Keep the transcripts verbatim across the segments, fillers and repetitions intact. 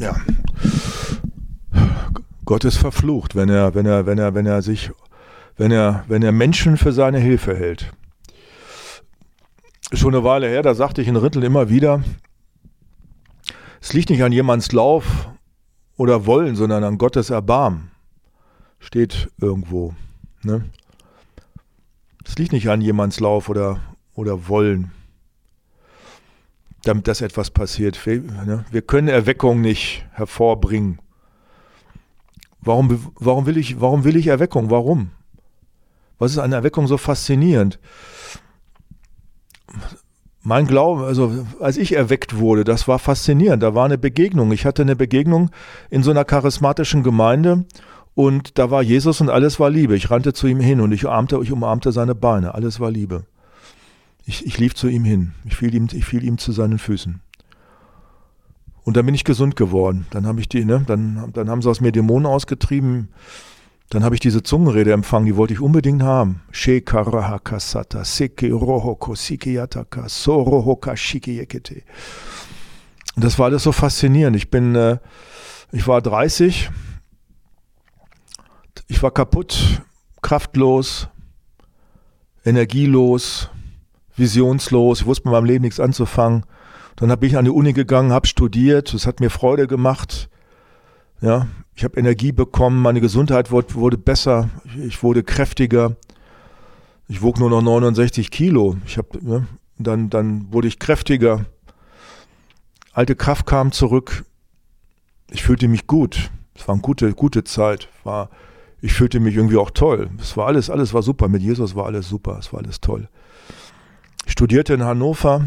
ja, Gott ist verflucht, wenn er, wenn er, wenn er, wenn er sich, wenn er, wenn er Menschen für seine Hilfe hält. Schon eine Weile her, da sagte ich in Rittel immer wieder, es liegt nicht an jemands Lauf oder Wollen, sondern an Gottes Erbarmen. Steht irgendwo. Ne? Es liegt nicht an jemands Lauf oder, oder Wollen, damit das etwas passiert. Wir, ne? wir können Erweckung nicht hervorbringen. Warum, warum, will ich, warum will ich Erweckung? Warum? Was ist an Erweckung so faszinierend? Mein Glaube, also als ich erweckt wurde, das war faszinierend. Da war eine Begegnung. Ich hatte eine Begegnung in so einer charismatischen Gemeinde und da war Jesus und alles war Liebe. Ich rannte zu ihm hin und ich umarmte, ich umarmte seine Beine. Alles war Liebe. Ich, ich lief zu ihm hin. Ich fiel ihm, ich fiel ihm zu seinen Füßen. Und dann bin ich gesund geworden. Dann habe ich die, ne, dann, dann haben sie aus mir Dämonen ausgetrieben. Dann habe ich diese Zungenrede empfangen, die wollte ich unbedingt haben. Shekarahakasata, Sekirohoko, Sikiyataka, Sorohoka, Shikiyekete. Und das war alles so faszinierend. Ich bin, äh, ich war dreißig, ich war kaputt, kraftlos, energielos, visionslos. Ich wusste mit meinem Leben nichts anzufangen. Dann bin ich an die Uni gegangen, habe studiert. Das hat mir Freude gemacht. Ja, ich habe Energie bekommen, meine Gesundheit wurde, wurde besser, ich wurde kräftiger. Ich wog nur noch neunundsechzig Kilo. Ich hab, ne, dann, dann wurde ich kräftiger. Alte Kraft kam zurück. Ich fühlte mich gut. Es war eine gute, gute Zeit. War, ich fühlte mich irgendwie auch toll. Es war alles, alles war super. Mit Jesus war alles super. Es war alles toll. Ich studierte in Hannover.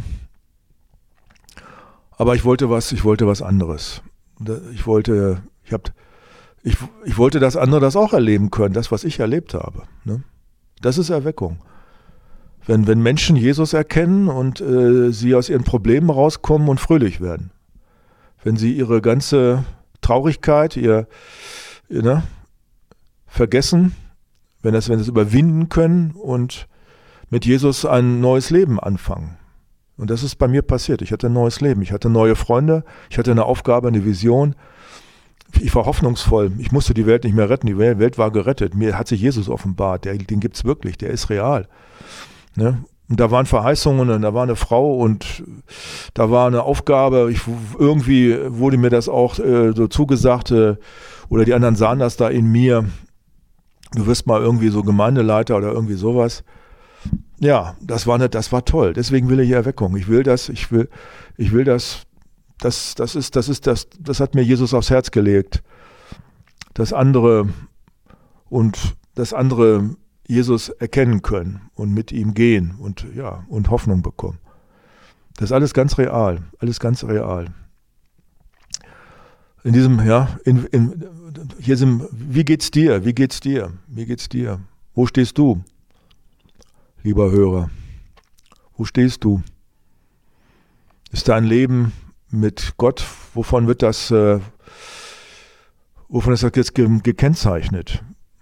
Aber ich wollte was, ich wollte was anderes. Ich wollte, ich hab, ich, ich wollte, dass andere das auch erleben können, das, was ich erlebt habe. Ne? Das ist Erweckung. Wenn, wenn Menschen Jesus erkennen und äh, sie aus ihren Problemen rauskommen und fröhlich werden. Wenn sie ihre ganze Traurigkeit, ihr, ihr ne, vergessen, wenn das, wenn sie es überwinden können und mit Jesus ein neues Leben anfangen. Und das ist bei mir passiert. Ich hatte ein neues Leben. Ich hatte neue Freunde. Ich hatte eine Aufgabe, eine Vision. Ich war hoffnungsvoll. Ich musste die Welt nicht mehr retten. Die Welt war gerettet. Mir hat sich Jesus offenbart. Der, den gibt es wirklich. Der ist real. Ne? Und da waren Verheißungen und da war eine Frau und da war eine Aufgabe. Ich, irgendwie wurde mir das auch äh, so zugesagt äh, oder die anderen sahen das da in mir. Du wirst mal irgendwie so Gemeindeleiter oder irgendwie sowas. Ja, das war nicht, das war toll. Deswegen will ich Erweckung. Ich will das, ich will, ich will das, das, das ist, das ist das, das hat mir Jesus aufs Herz gelegt. Das andere und das andere Jesus erkennen können und mit ihm gehen und ja, und Hoffnung bekommen. Das ist alles ganz real, alles ganz real. In diesem, ja, in, in, hier sind, wie geht's dir? Wie geht's dir? Wie geht's dir? Wo stehst du? Lieber Hörer, wo stehst du? Ist dein Leben mit Gott, wovon wird das, äh, wovon ist das jetzt ge- gekennzeichnet?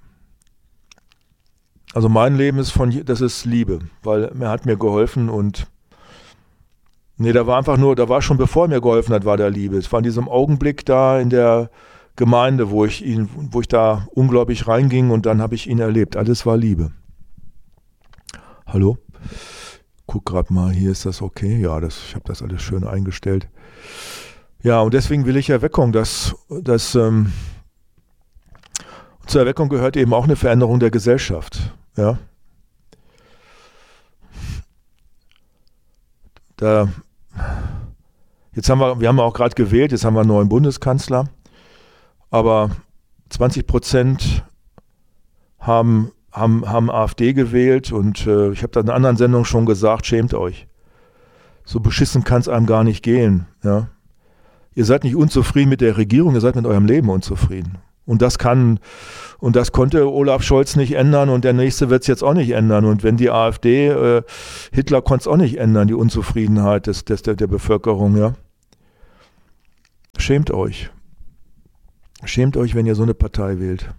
Also mein Leben ist von, das ist Liebe, weil er hat mir geholfen und nee, da war einfach nur, da war schon bevor er mir geholfen hat, war da Liebe. Es war in diesem Augenblick da in der Gemeinde, wo ich ihn, wo ich da unglaublich reinging und dann habe ich ihn erlebt. Alles war Liebe. Hallo? Guck gerade mal, hier ist das okay. Ja, das, ich habe das alles schön eingestellt. Ja, und deswegen will ich Erweckung. Dass, dass, ähm, zur Erweckung gehört eben auch eine Veränderung der Gesellschaft. Ja. Da, jetzt haben wir, wir haben auch gerade gewählt, jetzt haben wir einen neuen Bundeskanzler, aber zwanzig Prozent haben Haben, haben AfD gewählt und äh, ich habe da in einer anderen Sendung schon gesagt, schämt euch. So beschissen kann es einem gar nicht gehen. Ja? Ihr seid nicht unzufrieden mit der Regierung, ihr seid mit eurem Leben unzufrieden. Und das kann, und das konnte Olaf Scholz nicht ändern und der nächste wird es jetzt auch nicht ändern. Und wenn die AfD, äh, Hitler konnte es auch nicht ändern, die Unzufriedenheit des, des, der, der Bevölkerung. Ja? Schämt euch. Schämt euch, wenn ihr so eine Partei wählt.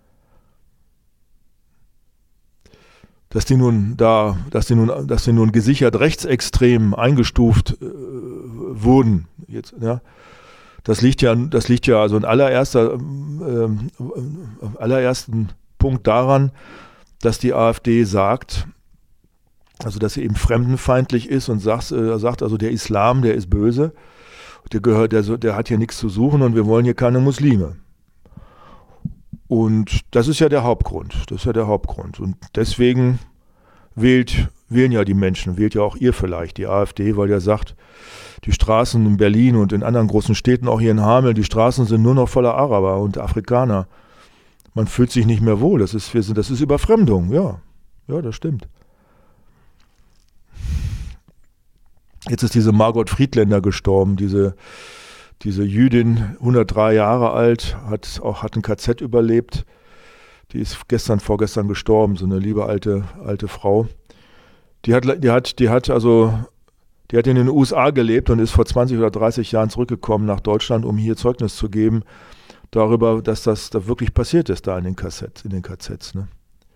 Dass die nun da, dass die nun, dass die nun gesichert rechtsextrem eingestuft äh, wurden, jetzt, ja, Das liegt ja, das liegt ja also in allererster, äh, allerersten Punkt daran, dass die AfD sagt, also dass sie eben fremdenfeindlich ist und sagt, äh, sagt also der Islam, der ist böse, der gehört, der, der hat hier nichts zu suchen und wir wollen hier keine Muslime. Und das ist ja der Hauptgrund. Das ist ja der Hauptgrund. Und deswegen wählt, wählen ja die Menschen, wählt ja auch ihr vielleicht die AfD, weil ihr sagt, die Straßen in Berlin und in anderen großen Städten, auch hier in Hameln, die Straßen sind nur noch voller Araber und Afrikaner. Man fühlt sich nicht mehr wohl. Das ist, wir sind, das ist Überfremdung. Ja, ja, das stimmt. Jetzt ist diese Margot Friedländer gestorben, diese, diese Jüdin, hundertdrei Jahre alt, hat auch hat ein K Z überlebt. Die ist gestern, vorgestern gestorben, so eine liebe alte, alte Frau. Die hat, die hat, die hat also, die hat in den U S A gelebt und ist vor zwanzig oder dreißig Jahren zurückgekommen nach Deutschland, um hier Zeugnis zu geben darüber, dass das da wirklich passiert ist da in den K Z, in den K Zs, ne?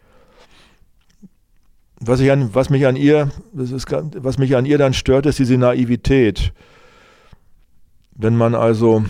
Was, ich an, was, mich an ihr, das ist, was mich an ihr dann stört, ist diese Naivität. Wenn man also,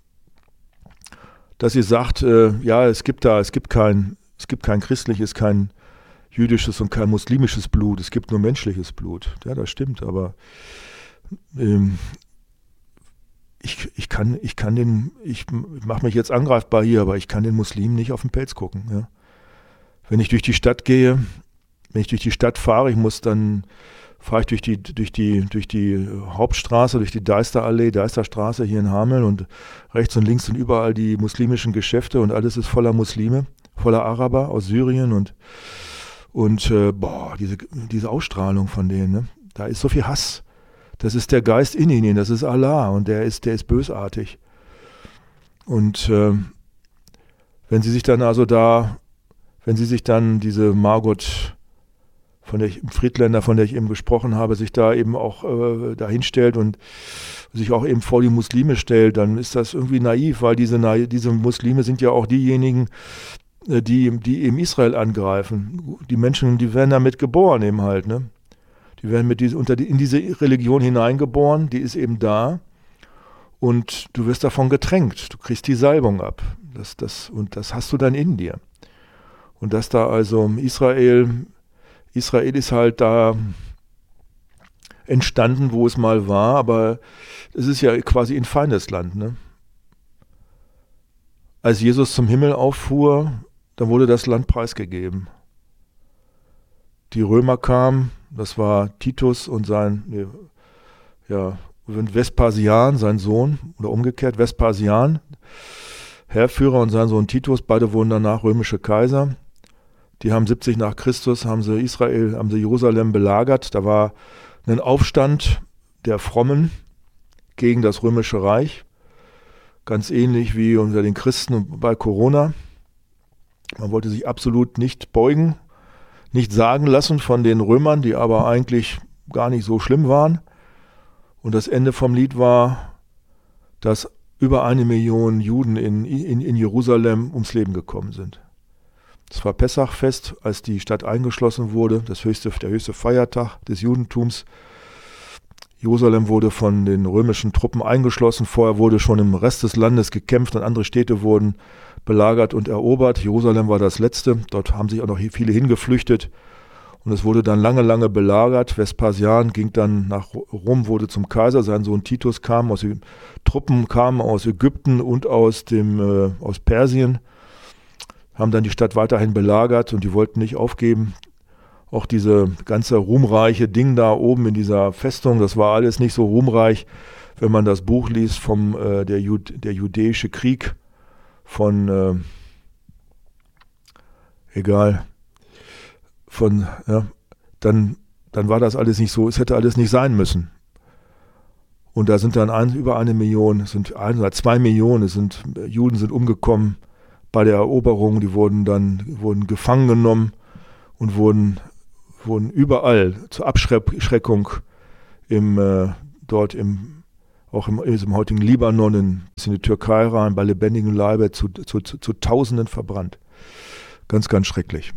dass sie sagt, äh, ja, es gibt da, es gibt kein, es gibt kein christliches, kein jüdisches und kein muslimisches Blut, es gibt nur menschliches Blut. Ja, das stimmt, aber ähm, ich, ich kann, ich kann den, ich mache mich jetzt angreifbar hier, aber ich kann den Muslimen nicht auf den Pelz gucken. Ja. Wenn ich durch die Stadt gehe, Wenn ich durch die Stadt fahre, ich muss dann, fahre ich durch die, durch die, durch die Hauptstraße, durch die Deisterallee, Deisterstraße hier in Hameln und rechts und links sind überall die muslimischen Geschäfte und alles ist voller Muslime, voller Araber aus Syrien und, und äh, boah, diese, diese Ausstrahlung von denen, ne? Da ist so viel Hass. Das ist der Geist in ihnen, das ist Allah und der ist, der ist bösartig. Und äh, wenn sie sich dann also da, wenn sie sich dann diese Margot von der ich, Friedländer, von der ich eben gesprochen habe, sich da eben auch äh, dahin stellt und sich auch eben vor die Muslime stellt, dann ist das irgendwie naiv, weil diese, diese Muslime sind ja auch diejenigen, äh, die, die eben Israel angreifen. Die Menschen, die werden damit geboren eben halt, ne? Die werden mit diese, unter die, in diese Religion hineingeboren, die ist eben da und du wirst davon getränkt, du kriegst die Salbung ab. Das, das, und das hast du dann in dir. Und dass da also Israel Israel ist halt da entstanden, wo es mal war, aber es ist ja quasi ein Feindesland, ne? Als Jesus zum Himmel auffuhr, dann wurde das Land preisgegeben. Die Römer kamen, das war Titus und sein, nee, ja, Vespasian, sein Sohn, oder umgekehrt, Vespasian, Heerführer und sein Sohn Titus, beide wurden danach römische Kaiser. Die haben siebzig nach Christus, haben sie Israel, haben sie Jerusalem belagert. Da war ein Aufstand der Frommen gegen das Römische Reich. Ganz ähnlich wie unter den Christen bei Corona. Man wollte sich absolut nicht beugen, nicht sagen lassen von den Römern, die aber eigentlich gar nicht so schlimm waren. Und das Ende vom Lied war, dass über eine Million Juden in, in, in Jerusalem ums Leben gekommen sind. Es war Pessachfest, als die Stadt eingeschlossen wurde, das höchste, der höchste Feiertag des Judentums. Jerusalem wurde von den römischen Truppen eingeschlossen. Vorher wurde schon im Rest des Landes gekämpft und andere Städte wurden belagert und erobert. Jerusalem war das letzte. Dort haben sich auch noch viele hingeflüchtet. Und es wurde dann lange, lange belagert. Vespasian ging dann nach Rom, wurde zum Kaiser. Sein Sohn Titus kam aus den Truppen, kamen aus Ägypten und aus, dem, äh, aus Persien. Haben dann die Stadt weiterhin belagert und die wollten nicht aufgeben. Auch diese ganze ruhmreiche Ding da oben in dieser Festung, das war alles nicht so ruhmreich, wenn man das Buch liest vom äh, der, Jud, der Judäische Krieg von, äh, egal, von, ja, dann, dann war das alles nicht so, es hätte alles nicht sein müssen. Und da sind dann ein, über eine Million, es sind ein oder zwei Millionen, es sind, Juden sind umgekommen bei der Eroberung, die wurden dann wurden gefangen genommen und wurden, wurden überall zur Abschreckung im, äh, dort im, auch im, im heutigen Libanon, in, in die Türkei rein, bei lebendigem Leibe zu, zu, zu, zu Tausenden verbrannt. Ganz, ganz schrecklich.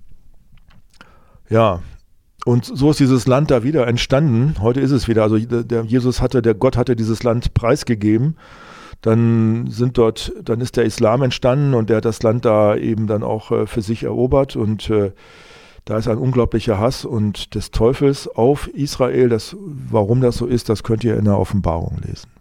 Ja, und so ist dieses Land da wieder entstanden. Heute ist es wieder, also der Jesus hatte, der Gott hatte dieses Land preisgegeben. dann sind dort, dann ist der Islam entstanden und der hat das Land da eben dann auch äh, für sich erobert und äh, da ist ein unglaublicher Hass und des Teufels auf Israel. Das, warum das so ist, das könnt ihr in der Offenbarung lesen.